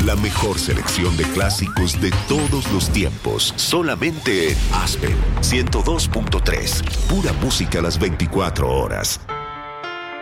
La mejor selección de clásicos de todos los tiempos. Solamente en Aspen 102.3. Pura música a las 24 horas.